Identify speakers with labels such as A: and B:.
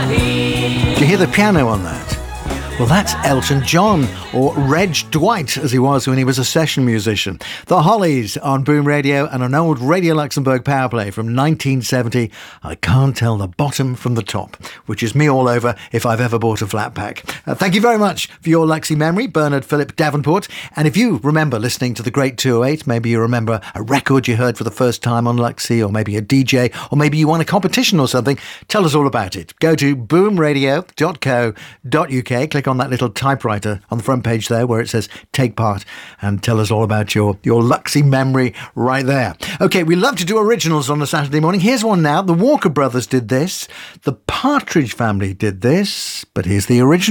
A: Do you hear the piano on that? Well, that's Elton John, or Reg Dwight, as he was when he was a session musician. The Hollies on Boom Radio, and an old Radio Luxembourg power play from 1970. I can't tell the bottom from the top, which is me all over if I've ever bought a flat pack. Thank you very much for your Luxie memory, Bernard Philip Davenport. And if you remember listening to the Great 208, maybe you remember a record you heard for the first time on Luxie, or maybe a DJ, or maybe you won a competition or something, tell us all about it. Go to boomradio.co.uk, click on that little typewriter on the front page there where it says take part, and tell us all about your Luxie memory right there. Okay, we love to do originals on a Saturday morning. Here's one now. The Walker Brothers did this. The Partridge Family did this. But here's the original.